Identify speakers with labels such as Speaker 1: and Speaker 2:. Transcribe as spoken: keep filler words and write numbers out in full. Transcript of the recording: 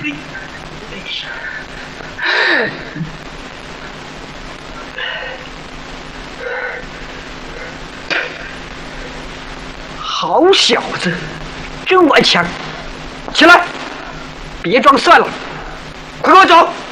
Speaker 1: 好小子，真顽强！起来，别装蒜了，快跟我走！